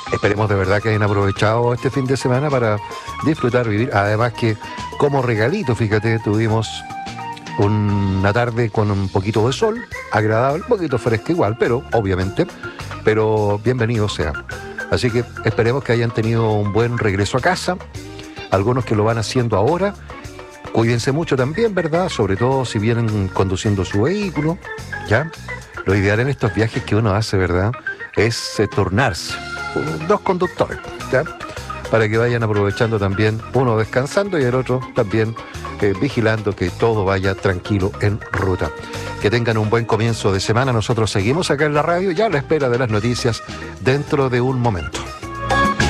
Esperemos de verdad que hayan aprovechado este fin de semana para disfrutar, vivir. Además que como regalito, fíjate, tuvimos una tarde con un poquito de sol, agradable, un poquito fresca igual, pero obviamente, pero bienvenido sea. Así que esperemos que hayan tenido un buen regreso a casa, algunos que lo van haciendo ahora. Cuídense mucho también, ¿verdad? Sobre todo si vienen conduciendo su vehículo, ¿ya? Lo ideal en estos viajes que uno hace, ¿verdad?, es turnarse. Dos conductores, ¿ya? Para que vayan aprovechando también, uno descansando y el otro también vigilando que todo vaya tranquilo en ruta. Que tengan un buen comienzo de semana. Nosotros seguimos acá en la radio ya a la espera de las noticias dentro de un momento.